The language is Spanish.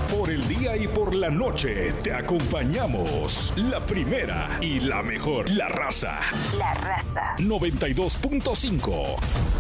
por el día y por la noche te acompañamos. La primera y la mejor, La Raza. La Raza. 92.5.